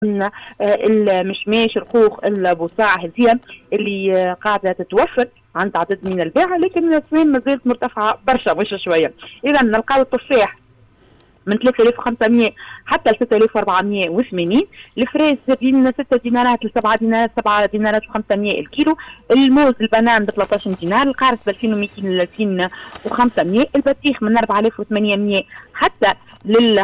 المشماش، الخوخ، البصاع، هذه اللي قاعده تتوفر عند عدد من الباعة، لكن الاسواق ما زالت مرتفعه برشا مش شويه. اذا نلقاو التفاح من 3500 حتى ل 3480، الفراس بين 6 دينارات ل 7 دينارات، 7 دينارات و500 الكيلو، الموز البنان ب 13 دينار، القارص ب 2200 ل 2500، البطيخ من 4800 حتى لل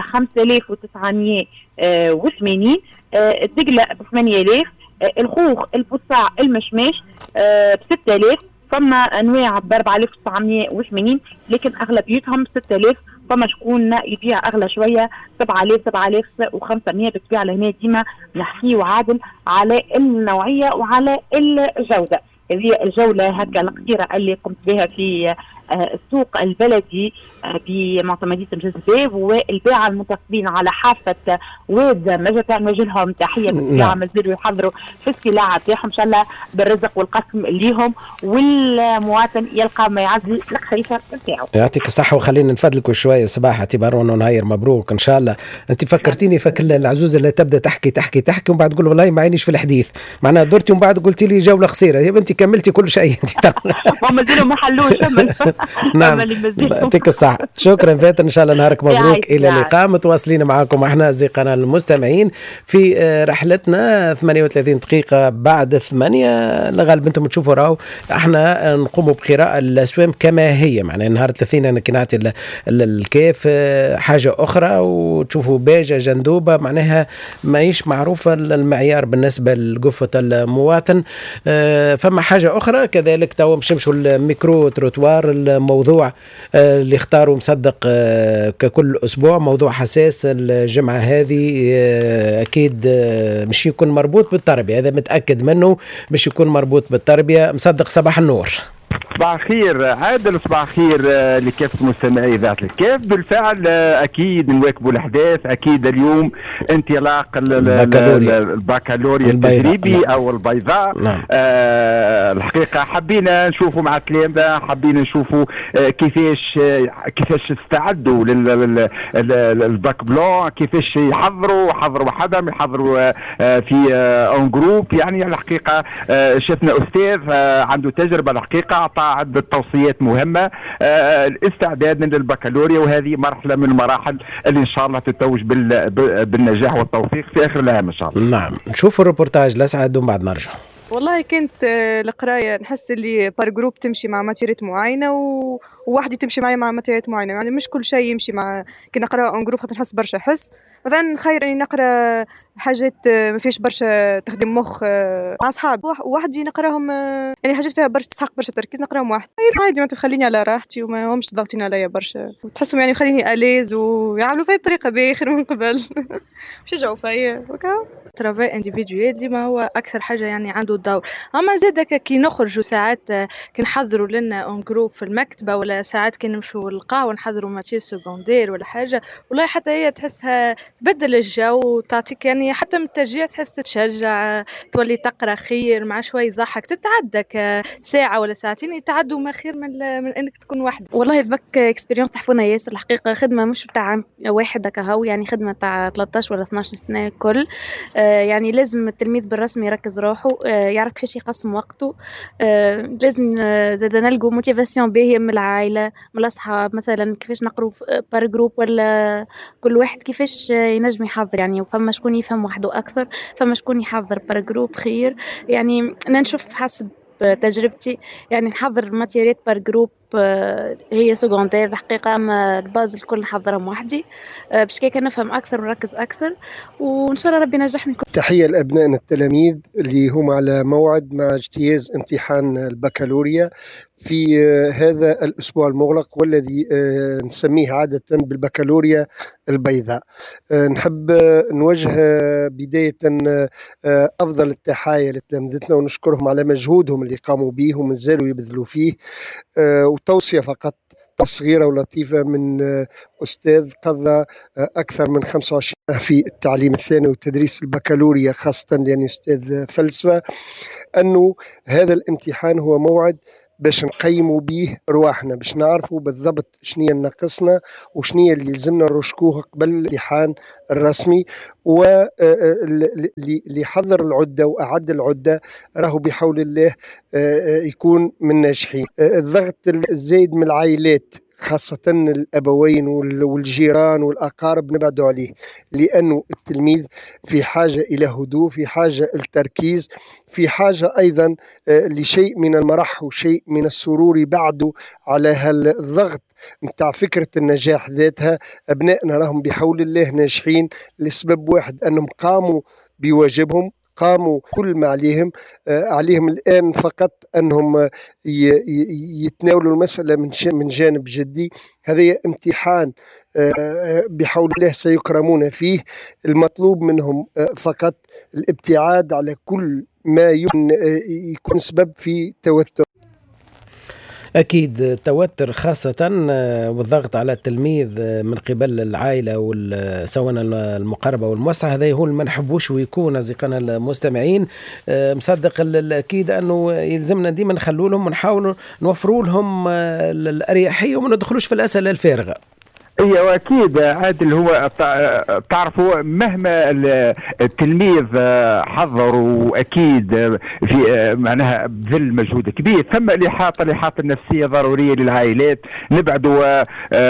5980، الدقله ب 8000، الخوخ، البصاع، المشماش ب 6000. فما انواع ب 4980 لكن اغلبيتهم 6000. فما شكون يبيع اغلى شويه 7000 7500 بتبيع لهنا. ديما نحكيو عادل على النوعيه وعلى الجوده. هذه الجوله هكا القصيره اللي قمت بها في السوق البلدي بمعتمدية الجذباب، والباعة المنتقبين على حافة واد مجدة نوجه لهم تحية بالساعة. مازالوا يحضروا في السلعة تاعهم إن شاء الله بالرزق والقسم ليهم، والمواطن يلقى ما يعزي الخريفة نتاعو. يعطيك الصحة، وخلينا نفضلكوا شوية صباح اعتبار انه نهاير مبروك ان شاء الله. انت فكرتيني فكل العزوز اللي تبدا تحكي ومن بعد تقول والله ما عينيش في الحديث، معناها درتي ومن بعد قلتي لي جولة قصيرة. يا بنتي كملتي كل شيء انت. مازالوا ما حلوش. نعم يعطيك الصحة، شكرا فاتن، ان شاء الله نهارك مبروك. الى اللقاء. متواصلين معكم احنا اصدقائنا المستمعين في رحلتنا 38 دقيقة بعد 8. الغالب انتم تشوفوا راهو احنا نقوم بقراءة الاسوام كما هي، معناها نهار 30 انا كي نعطي الكيف حاجة اخرى وتشوفوا باجة جندوبة، معناها ماهيش معروفة المعيار بالنسبة لقفة المواطن. فما حاجة اخرى كذلك تو باش نمشوا الميكرو تروتوار، الموضوع اللي اختاروا مصدق ككل أسبوع موضوع حساس الجمعة هذه. أكيد مش يكون مربوط بالتربية، هذا متأكد منه، مش يكون مربوط بالتربية. مصدق صباح النور. صباح الخير عادل، صباح الخير لكافة مستمعي إذاعة الكاف. بالفعل أكيد نواكبوا الأحداث. أكيد اليوم انطلاق البكالوريا التجريبي أو البيضاء. نعم. الحقيقة حبينا نشوفوا مع التلامذة، حبينا نشوفوا كيفاش استعدوا للباك بلون، كيفاش يحضروا وحدهم يحضروا في اون جروب. يعني الحقيقة شفنا أستاذ عنده تجربة الحقيقة، أعطى عدة توصيات مهمة. الاستعداد للبكالوريا، وهذه مرحلة من المراحل اللي إن شاء الله تتوج بالنجاح والتوفيق في آخر العام إن شاء الله. نعم نشوف الروبورتاج لسعد ومن بعد نرجع. والله كانت القراية نحس اللي بار جروب تمشي مع ماتيريات معينة وواحدة تمشي معي مع ماتيريات معينة، يعني مش كل شيء يمشي مع كي نقرأ اون جروب خاطر نحس برشا حس. مثلا خير اني نقرا حاجات ما فيش برشا تخدم مخ مع اصحاب، وحدي نقراهم يعني حاجات فيها برشا تسحق برشا تركيز نقراهم واحد عادي، ما تخليني على راحتي وما همش ضاغطين عليا برشا، وتحسهم يعني خليني اليز ويعملوا فيا بطريقه باخر من قبل. شجعوا فيا وكا ترافاي انديفيدويل ديما هو اكثر حاجه يعني عنده الدور. اما زاد كي نخرجوا ساعات كي نحضروا لنا اون جروب في المكتبه، ولا ساعات كي نمشوا للقهوه نحضروا ماتير سكوندير ولا حاجه، والله حتى هي تحسها تبدل الجو، تعطيك يعني حتى من التشجيع، تحس تتشجع، تولي تقرا خير مع شوي يضحك، تتعدى ساعه ولا ساعتين يتعدوا ما خير من انك تكون وحدك. والله البك اكسبيرينس تحفونا ياسر الحقيقه، خدمه مش بتاع واحد هكا هو، يعني خدمه تاع 13 ولا 12 سنه كل. يعني لازم التلميذ بالرسم يركز روحه، يعرف كيفاش يقسم وقته. لازم زاد نلقوا موتيفاسيون باهيه من العائله من الاصحاب، مثلا كيفاش نقروا بار جروب ولا كل واحد كيفاش ينجم يحضر، يعني وفما شكون يفهم وحده اكثر، فما شكون يحضر بار جروب خير. يعني انا نشوف حسب تجربتي يعني نحضر ماتيريات بار جروب هي سكوندير الحقيقه، اما الباز الكل نحضرهم وحدي باش كيك نفهم اكثر ونركز اكثر، وان شاء الله ربي ينجحني. تحيه لابنائنا التلاميذ اللي هم على موعد مع اجتياز امتحان البكالوريا في هذا الأسبوع المغلق، والذي نسميه عادة بالبكالوريا البيضاء. نحب نوجه بداية أفضل التحايا لتلامذتنا ونشكرهم على مجهودهم اللي قاموا به ومازالوا يبذلوا فيه. وتوصية فقط صغيرة ولطيفة من أستاذ قضى أكثر من 25 في التعليم الثانوي وتدريس البكالوريا خاصة، لأنه أستاذ فلسفة، أنه هذا الامتحان هو موعد باش نقيموا به رواحنا، باش نعرفوا بالضبط شنو ناقصنا وشنو اللي يلزمنا نرشكوه قبل الامتحان الرسمي. واللي حضر العدة وأعد العدة راهو بحول الله يكون من ناجحين. الضغط الزايد من العائلات خاصة الأبوين والجيران والأقارب نبعدوا عليه، لأنه التلميذ في حاجة إلى هدوء، في حاجة التركيز، في حاجة أيضا لشيء من المرح وشيء من السرور بعده على هالضغط متاع فكرة النجاح ذاتها. أبنائنا راهم بحول الله ناجحين لسبب واحد، أنهم قاموا بواجبهم، قاموا كل ما عليهم الآن فقط أنهم يتناولوا المسألة من جانب جدي. هذا امتحان بحول الله سيكرمون فيه. المطلوب منهم فقط الابتعاد على كل ما يكون سبب في توتر. أكيد التوتر خاصة والضغط على التلميذ من قبل العائلة سواء المقربة والموسعة، هذا هو ما نحبوش ويكون أصدقائنا المستمعين. مصدق الأكيد أنه يلزمنا ديما نخلوا لهم ونحاولوا نوفروا لهم الأريحية وما ندخلوش في الأسئلة الفارغة. ايوه اكيد عادل. هو تعرفوا مهما التلميذ حضر واكيد في معناها بذل مجهود كبير، ثم الإحاطة النفسيه ضروريه للعائلات. نبعدوا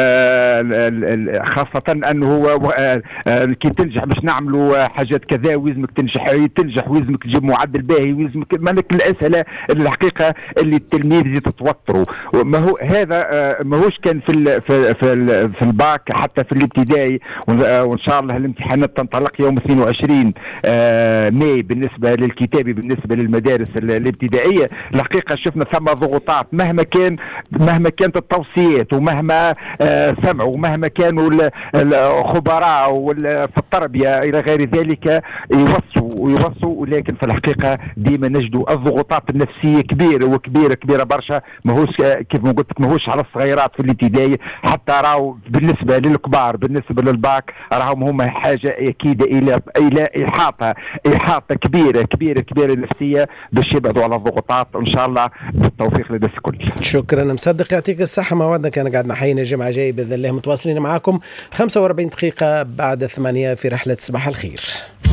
خاصه انه هو كي تنجح باش نعملوا حاجات كذا ويلزمك تنجح ويلزمك تجيب معدل باهي ويلزمك مالك الاسئله الحقيقه اللي التلميذ يتوتروا. ما هو هذا ماهوش كان في الباك حتى في الابتدائي، وان شاء الله الامتحانات تنطلق يوم 22 ماي بالنسبه للكتابي بالنسبه للمدارس الابتدائيه. الحقيقه شفنا ثم ضغوطات مهما كانت التوصيات ومهما سمعوا ومهما كانوا الخبراء في التربيه الى غير ذلك يوصوا، ولكن في الحقيقه ديما نجدوا الضغوطات النفسيه كبيره برشا. ماهوش كيف ما قلت ماهوش على الصغيرات في الابتدائي، حتى راهو بالنسبه للكبار بالنسبه للباك راهم هما حاجه اكيده الى احاطه كبيره نفسيه باش يبعدوا على الضغوطات، وان شاء الله بالتوفيق للناس الكل. شكرا مصدق، يعطيك الصحه. موعدنا كان قاعد نحيينا جمعه جاي باذن الله، متواصلين معاكم 45 دقيقه بعد 8 في رحله صباح الخير.